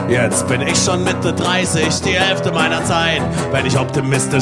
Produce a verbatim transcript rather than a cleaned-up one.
Jetzt bin ich schon Mitte dreißig, die Hälfte meiner Zeit. Wenn ich optimistisch